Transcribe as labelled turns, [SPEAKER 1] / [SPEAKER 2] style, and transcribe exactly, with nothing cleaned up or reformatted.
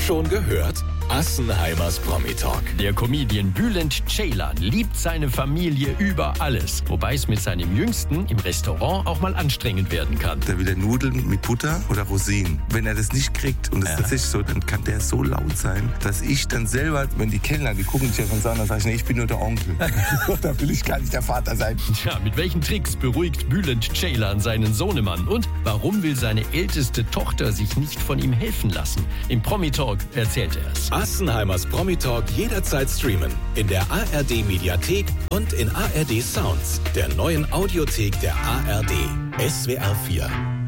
[SPEAKER 1] Schon gehört? Assenheimers Promi-Talk.
[SPEAKER 2] Der Comedian Bülent Ceylan liebt seine Familie über alles, wobei es mit seinem Jüngsten im Restaurant auch mal anstrengend werden kann.
[SPEAKER 3] Da will er Nudeln mit Butter oder Rosinen. Wenn er das nicht kriegt und es
[SPEAKER 2] Ja.
[SPEAKER 3] ist tatsächlich so, dann kann der so laut sein, dass ich dann selber, wenn die Kellner, die gucken sich ja von sagen, dann sage ich, nee, ich bin nur der Onkel. Da will ich gar nicht der Vater sein.
[SPEAKER 2] Tja, mit welchen Tricks beruhigt Bülent Ceylan seinen Sohnemann? Und warum will seine älteste Tochter sich nicht von ihm helfen lassen? Im Promi-Talk erzählt er es.
[SPEAKER 1] Assenheimers Promi-Talk jederzeit streamen. In der A R D-Mediathek und in A R D Sounds, der neuen Audiothek der A R D. S W R vier.